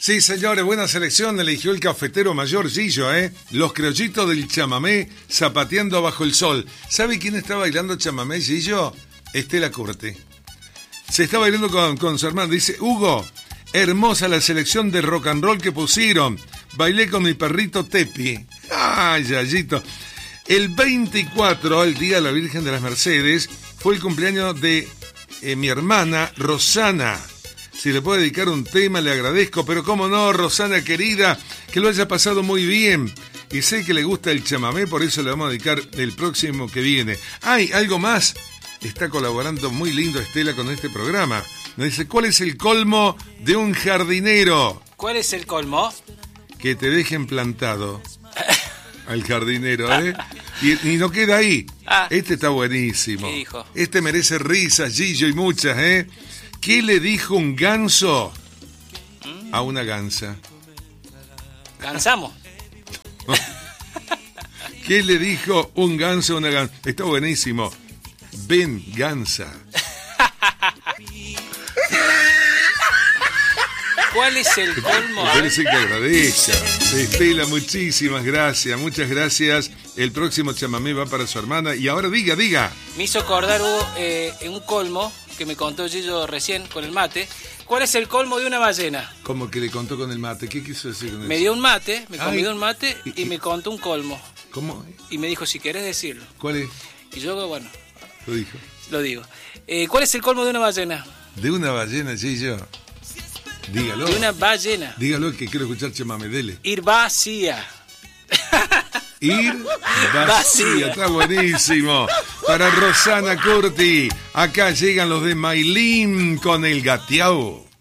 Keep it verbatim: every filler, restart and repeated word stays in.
Sí, señores, buena selección, eligió el cafetero mayor Gillo, ¿eh? Los criollitos del chamamé zapateando bajo el sol. ¿Sabe quién está bailando chamamé, Gillo? Estela Curti. Se está bailando con, con su hermano. Dice, Hugo, hermosa la selección de rock and roll que pusieron. Bailé con mi perrito Tepi. Ay, Yayito. El veinticuatro, el Día de la Virgen de las Mercedes, fue el cumpleaños de eh, mi hermana Rosana. Si le puedo dedicar un tema, le agradezco, pero cómo no, Rosana querida, que lo haya pasado muy bien. Y sé que le gusta el chamamé, por eso le vamos a dedicar el próximo que viene. ¡Ay, algo más! Está colaborando muy lindo Estela con este programa. Nos dice, ¿cuál es el colmo de un jardinero? ¿Cuál es el colmo? Que te dejen plantado al jardinero, ¿eh? Y, y no queda ahí. Ah, este está buenísimo. ¿Qué dijo? Este merece risas, Gillo, y muchas, ¿eh? ¿Qué le dijo un ganso a una gansa? ¿Cansamos? ¿Qué le dijo un ganso a una gansa? Está buenísimo. Venganza. ¿Cuál es el colmo? Me parece que agradezca. Estela, muchísimas gracias. Muchas gracias. El próximo chamamé va para su hermana. Y ahora diga, diga. Me hizo acordar Hugo, eh, un colmo que me contó Gillo recién con el mate. ¿Cuál es el colmo de una ballena? Como que le contó con el mate. ¿Qué quiso decir con eso? Me dio un mate, me Ay. convidó un mate y, Y- y- me contó un colmo. ¿Cómo? Y me dijo, si querés decirlo. ¿Cuál es? Y yo, bueno, Lo dijo. lo digo. Eh, ¿Cuál es el colmo de una ballena? De una ballena, Gillo. Dígalo. De una ballena. Dígalo que quiero escuchar chamamé, dele. Ir vacía. Ir vacía. Vacía. Está buenísimo. Para Rosana Curti. Acá llegan los de Mailín con el gateao.